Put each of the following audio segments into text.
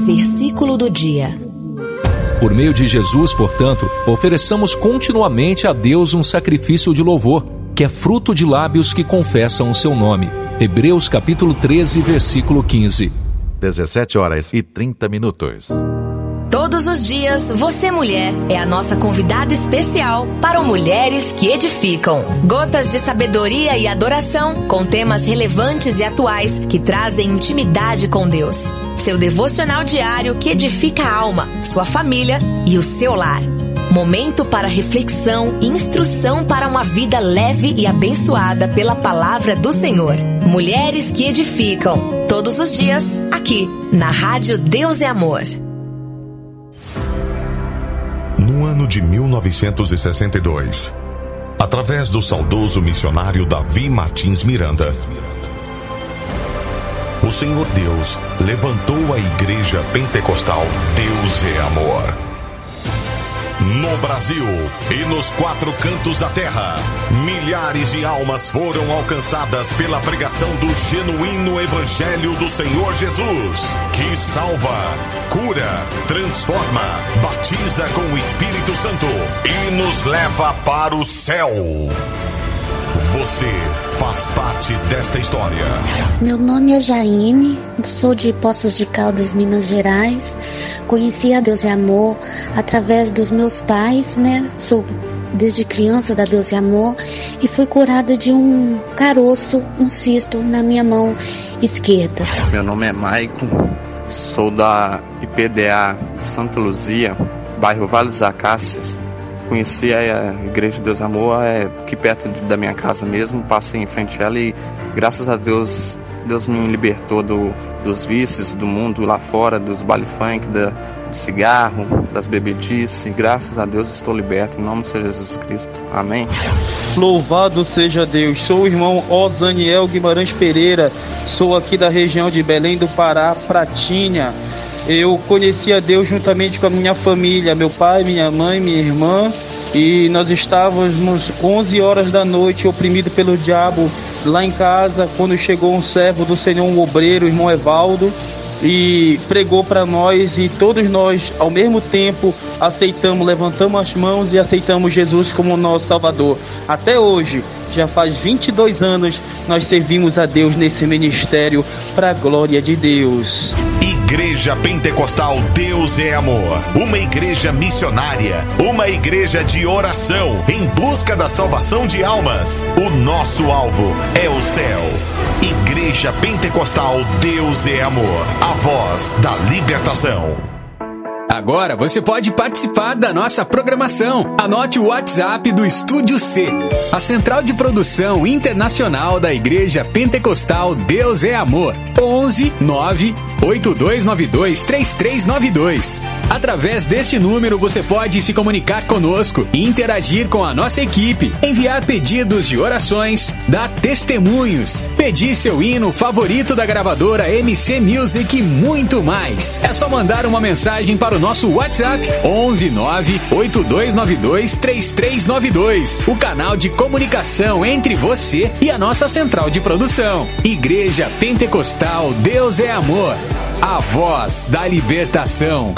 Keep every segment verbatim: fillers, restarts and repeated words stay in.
Versículo do dia. Por meio de Jesus, portanto, ofereçamos continuamente a Deus um sacrifício de louvor, que é fruto de lábios que confessam o seu nome. Hebreus capítulo treze, versículo quinze. dezessete horas e trinta minutos. Todos os dias, você mulher é a nossa convidada especial para o Mulheres que Edificam. Gotas de sabedoria e adoração com temas relevantes e atuais que trazem intimidade com Deus. Seu devocional diário que edifica a alma, sua família e o seu lar. Momento para reflexão e instrução para uma vida leve e abençoada pela palavra do Senhor. Mulheres que Edificam. Todos os dias, aqui, na Rádio Deus é Amor. No ano de mil novecentos e sessenta e dois, através do saudoso missionário Davi Martins Miranda, o Senhor Deus levantou a Igreja Pentecostal Deus é Amor. No Brasil e nos quatro cantos da terra, milhares de almas foram alcançadas pela pregação do genuíno Evangelho do Senhor Jesus, que salva, cura, transforma, batiza com o Espírito Santo e nos leva para o céu. Você faz parte desta história. Meu nome é Jaine, sou de Poços de Caldas, Minas Gerais. Conheci a Deus é Amor através dos meus pais, né? Sou desde criança da Deus é Amor e fui curada de um caroço, um cisto na minha mão esquerda. Meu nome é Maicon, sou da I P D A Santa Luzia, bairro Vale das Acácias. Conheci a Igreja de Deus e Amor é, aqui perto da minha casa mesmo, passei em frente a ela e graças a Deus, Deus me libertou do, dos vícios do mundo lá fora, dos baile funk, da, do cigarro, das bebedices. Graças a Deus estou liberto, em nome de Jesus Cristo. Amém. Louvado seja Deus. Sou o irmão Osaniel Guimarães Pereira, sou aqui da região de Belém do Pará, Pratinha. Eu conheci a Deus juntamente com a minha família, meu pai, minha mãe, minha irmã, e nós estávamos onze horas da noite oprimidos pelo diabo lá em casa, quando chegou um servo do Senhor, um obreiro, o irmão Evaldo, e pregou para nós, e todos nós ao mesmo tempo aceitamos, levantamos as mãos e aceitamos Jesus como nosso Salvador. Até hoje, já faz vinte e dois anos, nós servimos a Deus nesse ministério para a glória de Deus. Igreja Pentecostal Deus é Amor, uma igreja missionária, uma igreja de oração em busca da salvação de almas. O nosso alvo é o céu. Igreja Pentecostal Deus é Amor, a voz da libertação. Agora você pode participar da nossa programação. Anote o WhatsApp do Estúdio C, a central de produção internacional da Igreja Pentecostal Deus é Amor. onze nove oito dois nove dois três três nove dois. Através deste número você pode se comunicar conosco e interagir com a nossa equipe, enviar pedidos de orações, dar testemunhos, pedir seu hino favorito da gravadora M C Music e muito mais. É só mandar uma mensagem para o nosso WhatsApp onze nove oito dois nove dois três três nove dois, o canal de comunicação entre você e a nossa central de produção. Igreja Pentecostal Deus é Amor, a voz da libertação.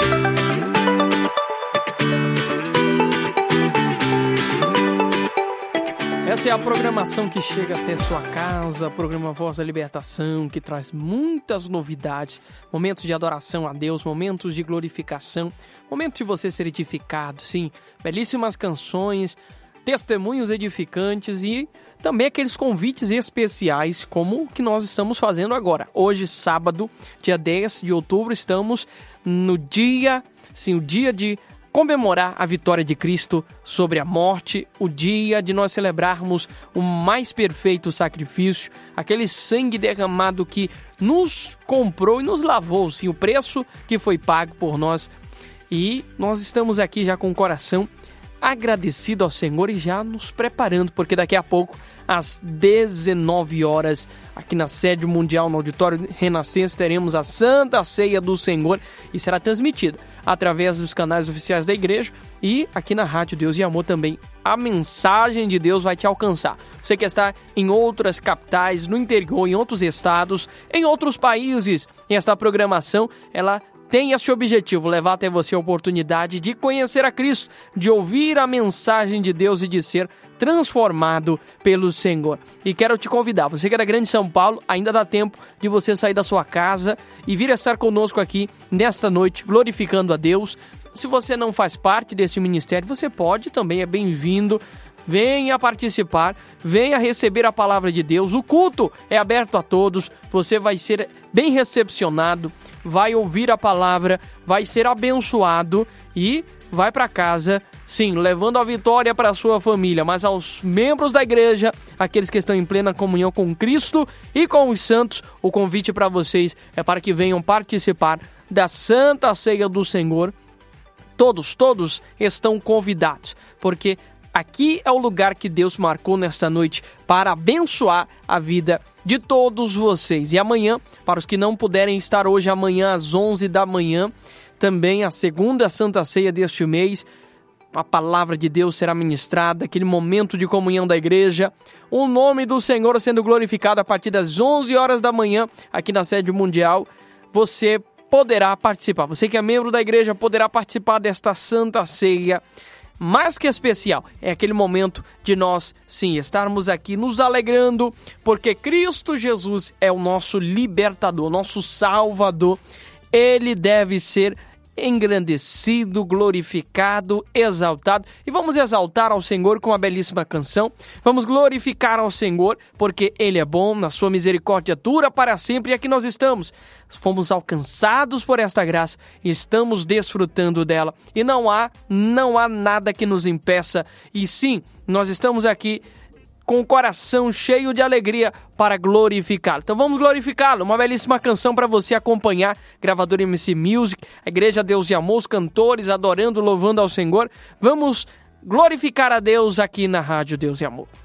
Essa é a programação que chega até sua casa, programa Voz da Libertação, que traz muitas novidades, momentos de adoração a Deus, momentos de glorificação, momentos de você ser edificado, sim, belíssimas canções, testemunhos edificantes e também aqueles convites especiais como o que nós estamos fazendo agora. Hoje, sábado, dia dez de outubro, estamos no dia, sim, o dia de comemorar a vitória de Cristo sobre a morte, o dia de nós celebrarmos o mais perfeito sacrifício, aquele sangue derramado que nos comprou e nos lavou, sim, o preço que foi pago por nós. E nós estamos aqui já com o coração agradecido ao Senhor e já nos preparando, porque daqui a pouco, às dezenove horas, aqui na sede mundial, no Auditório Renascença, teremos a Santa Ceia do Senhor e será transmitida através dos canais oficiais da igreja e aqui na Rádio Deus e Amor também. A mensagem de Deus vai te alcançar. Você que está em outras capitais, no interior, em outros estados, em outros países, esta programação, ela tem esse objetivo, levar até você a oportunidade de conhecer a Cristo, de ouvir a mensagem de Deus e de ser transformado pelo Senhor. E quero te convidar, você que é da Grande São Paulo, ainda dá tempo de você sair da sua casa e vir estar conosco aqui nesta noite, glorificando a Deus. Se você não faz parte desse ministério, você pode também, é bem-vindo. Venha participar, venha receber a palavra de Deus. O culto é aberto a todos, você vai ser bem recepcionado, vai ouvir a palavra, vai ser abençoado e vai para casa, sim, levando a vitória para a sua família. Mas aos membros da igreja, aqueles que estão em plena comunhão com Cristo e com os santos, o convite para vocês é para que venham participar da Santa Ceia do Senhor. Todos, todos estão convidados, porque aqui é o lugar que Deus marcou nesta noite para abençoar a vida de todos vocês. E amanhã, para os que não puderem estar hoje, amanhã às onze da manhã, também a segunda Santa Ceia deste mês, a palavra de Deus será ministrada, aquele momento de comunhão da igreja, o nome do Senhor sendo glorificado a partir das onze horas da manhã, aqui na sede mundial. Você poderá participar, você que é membro da igreja poderá participar desta Santa Ceia, mais que especial. É aquele momento de nós, sim, estarmos aqui nos alegrando, porque Cristo Jesus é o nosso libertador, nosso salvador. Ele deve ser engrandecido, glorificado, exaltado. E vamos exaltar ao Senhor com uma belíssima canção. Vamos glorificar ao Senhor, porque Ele é bom, na sua misericórdia dura para sempre. E aqui nós estamos. Fomos alcançados por esta graça e estamos desfrutando dela. E não há, não há nada que nos impeça. E sim, nós estamos aqui com o coração cheio de alegria para glorificá-lo. Então vamos glorificá-lo. Uma belíssima canção para você acompanhar. Gravadora M C Music, a Igreja Deus e Amor, os cantores adorando, louvando ao Senhor. Vamos glorificar a Deus aqui na Rádio Deus e Amor.